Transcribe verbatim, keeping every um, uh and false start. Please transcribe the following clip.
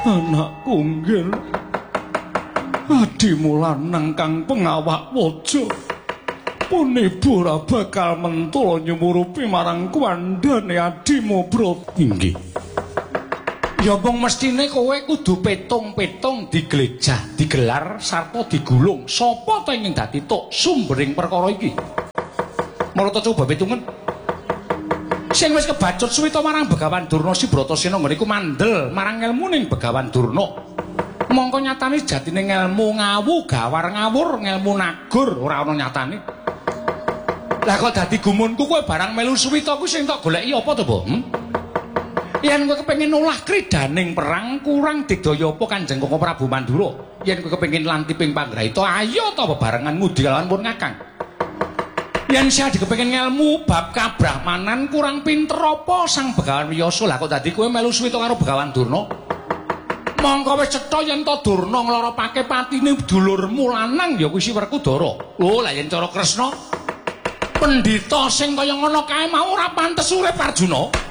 Anakku nggih. Adimu lanang kang pengawak waja. Punibu ora bakal mentula nyumurupi marang kuandane adimu Bro. Inggih. Ya wong mestine kowe kudu petung-petung diglejah, digelar sarta digulung. Sapa ta ing dadi tok sumbering perkara iki? Marata coba petungen. Sing wis kebacut suwita marang Begawan Durna si Bratasena nggone iku mandel marang ngelmuning Begawan Durna. Mongko nyatane jatine ngelmu ngawu gawar ngawur, ngelmu nagur ora ana nyatane. Lah kok dadi gumunku kowe barang melu suwita ku sing tak goleki apa to, Mbok? Hmm? Yen kowe kepengin olah kridaning perang kurang digdaya apa Kanjeng Koko Prabu Mandura? Yen kowe kepengin lantiping panggraita ayo ta bebarengan ngudi lawan pun Kakang. Yen saya dikepengin ngelmu bab kabrahmanan kurang pinter apa Sang Begawan Wiyasa? Lah kok dadi kowe melu suwita karo Begawan Durna? Mongko wis cetha yen ta Durna nglaropake patine dulurmu lanang ya kuwi si Werkudara. Lho lah yen cara Kresna pendhita sing kaya ngono kae mau ora pantes urip Arjuna.